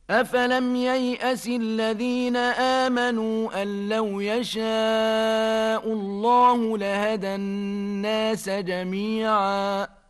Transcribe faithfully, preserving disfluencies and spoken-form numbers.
أفلم ييأس الذين آمنوا أن لو يشاء الله لهدى الناس جميعا